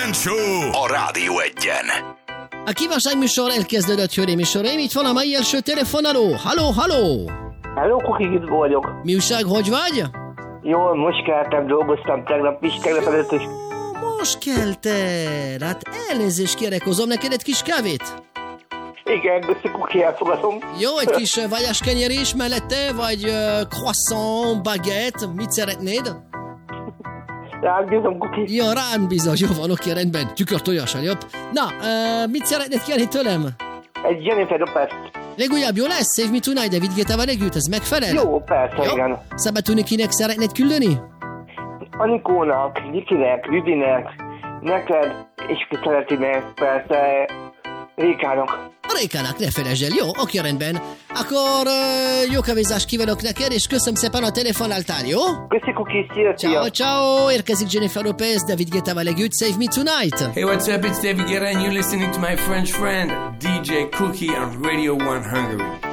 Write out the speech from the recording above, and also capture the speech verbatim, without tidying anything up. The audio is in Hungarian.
Kejfejancsi Show a Rádió Egyen. A kívánságműsor elkezdődött, hölgyeim és uraim, itt van a mai első telefonáló. Halló, halló! Halló, Kuki, itt vagyok. Mi újság, hogy vagy? Jól, most keltem, dolgoztam tegnap is, tegnap előtt is. Most keltél, hát elnézést kérek, hozom neked egy kis kávét. Igen, köszi, Kuki, elfogadom. Jó, egy kis vajáskkenyér is mellette, vagy uh, croissant, baguette, mit szeretnéd? Rám bízom, Kuki. Ja, rám bízom, jó van, oké, rendben, tükörtojással, jobb. Na, uh, mit szeretnéd kérni tőlem? Egy Jennifer Lopez. Legújabb jó lesz? Save Me Tonight, David Guettával együtt, ez megfelel? Jó, persze, jó? Igen. Szabad tudni, kinek szeretnéd küldeni? Anikónak, Nikinek, Vivinek, neked, és Szeretinek, persze, Rékának. A Rékának, ne felejtsd el, jó? Oké, rendben. Akkor uh, jó kávézást kívánok neked, és köszönöm szépen a telefonáltál, jó? Köszi, Kuki, szia, szia. Ciao, ciao, érkezik Jennifer Lopez, David Guettával együtt, Save Me Tonight. Hey, what's up? It's David Guetta and you're listening to my French friend, D J Cookie on Radio one Hungary.